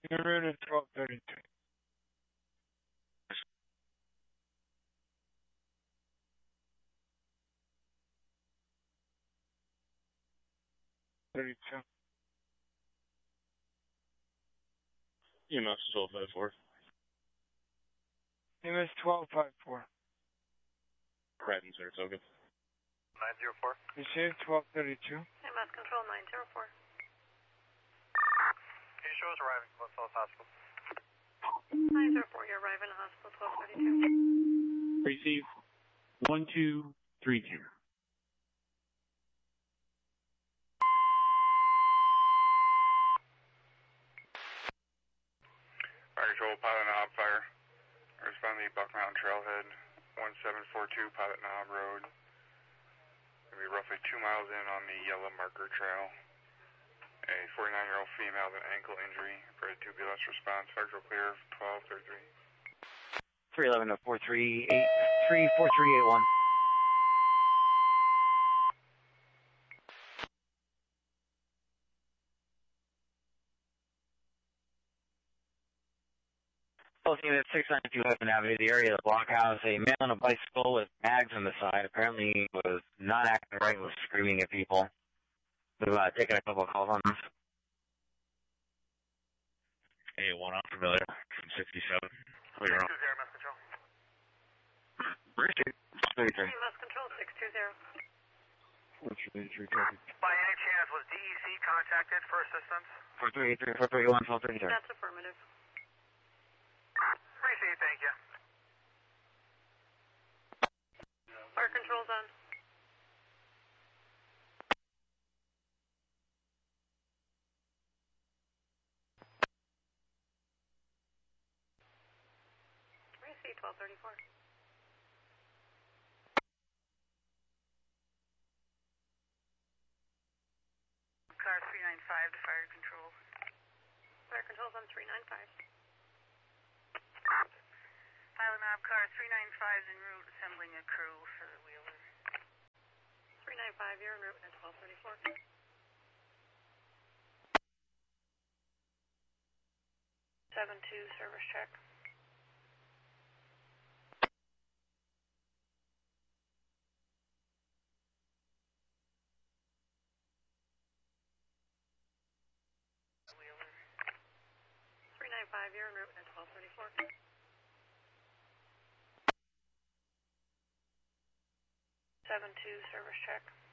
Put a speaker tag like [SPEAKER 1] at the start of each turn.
[SPEAKER 1] You're route at 1232.
[SPEAKER 2] EMS 1254.
[SPEAKER 1] EMS 1254.
[SPEAKER 2] Right in Saratoga.
[SPEAKER 3] 904.
[SPEAKER 1] Received 1232.
[SPEAKER 4] EMS control 904.
[SPEAKER 3] Can you show us arriving at Los Angeles Hospital?
[SPEAKER 4] 904, you're arriving at hospital 1232.
[SPEAKER 5] Receive 1232.
[SPEAKER 3] Fire control, Pilot Knob fire. Respond to the Buck Mountain Trailhead, 1742 Pilot Knob Road. Going to be roughly 2 miles in on the yellow marker trail. A 49-year-old female with an ankle injury. Ready to BLS response. Fire control clear, 1233.
[SPEAKER 6] 311 to 4381. Both units 692 Hudson Avenue, the area of the blockhouse. A man on a bicycle with bags on the side apparently was not acting right, was screaming at people. We've taken a couple of calls on this.
[SPEAKER 2] Hey, one off familiar from 67. Oh, you're on.
[SPEAKER 3] 620, MS control.
[SPEAKER 6] Richard, 33.
[SPEAKER 4] EMS control 620.
[SPEAKER 3] By any chance, was DEC contacted for assistance?
[SPEAKER 6] 433, 431, 1233.
[SPEAKER 4] That's affirmative.
[SPEAKER 3] Receive, thank you.
[SPEAKER 4] Fire control's on. Receive 1234.
[SPEAKER 7] Car 395 to fire control.
[SPEAKER 4] Fire control's on 395.
[SPEAKER 7] Pilot Knob car 395 is en route, assembling a crew for the Wheeler.
[SPEAKER 4] 395, you're en route at 1234. 72 service check.
[SPEAKER 7] Wheeler.
[SPEAKER 4] 395, you're en route at 1234. 72 service check.